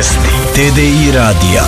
Vijesti TDI radija.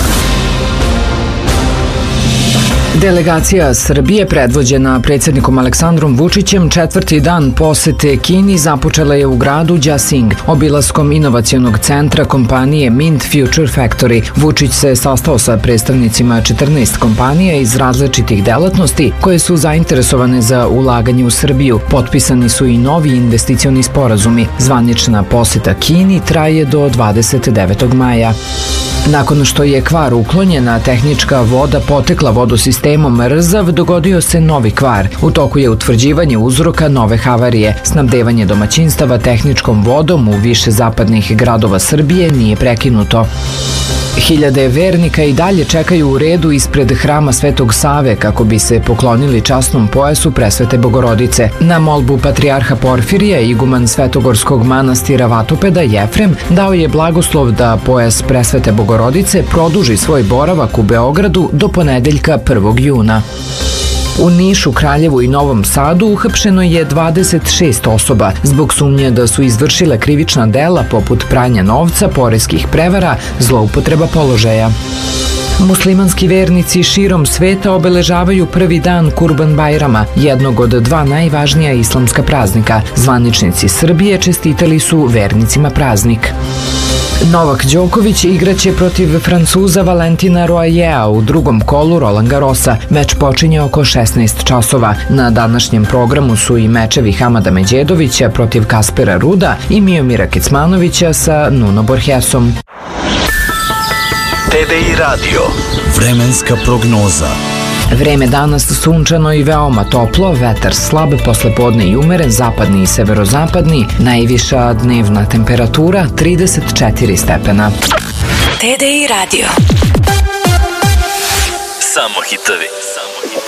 Delegacija Srbije, predvođena predsjednikom Aleksandrom Vučićem, četvrti dan posete Kini započela je u gradu Jiaxing, obilaskom inovacionog centra kompanije Mint Future Factory. Vučić se sastao sa predstavnicima 14 kompanija iz različitih delatnosti koje su zainteresovane za ulaganje u Srbiju. Potpisani su i novi investicioni sporazumi. Zvanična poseta Kini traje do 29. maja. Nakon što je kvar uklonjen, a tehnička voda potekla vodosistemom Rzav, dogodio se novi kvar. U toku je utvrđivanje uzroka nove havarije. Snabdevanje domaćinstava tehničkom vodom u više zapadnih gradova Srbije nije prekinuto. Hiljade vernika i dalje čekaju u redu ispred hrama Svetog Save kako bi se poklonili časnom pojasu Presvete Bogorodice. Na molbu patrijarha Porfirija, iguman Svetogorskog manastira Vatopeda Jefrem dao je blagoslov da pojas Presvete Bogorodice produži svoj boravak u Beogradu do ponedeljka 1. juna. U Nišu, Kraljevu i Novom Sadu uhapšeno je 26 osoba zbog sumnje da su izvršile krivična dela poput pranja novca, poreskih prevara, zloupotreba položaja. Muslimanski vernici širom sveta obeležavaju prvi dan Kurban Bajrama, jednog od dva najvažnija islamska praznika. Zvaničnici Srbije čestitali su vernicima praznik. Novak Đoković igraće protiv Francuza Valentina Royea u drugom kolu Roland Garrosa. Meč počinje oko 16 časova. Na današnjem programu su i mečevi Hamada Međedovića protiv Kaspera Ruda i Miomira Kecmanovića sa Nuno Borgesom. TDI radio. Vremenska prognoza. Vreme danas sunčano i veoma toplo, vetar slab, poslepodne i umeren, zapadni i severozapadni, najviša dnevna temperatura 34 stepena. TDI radio. Samo hitovi.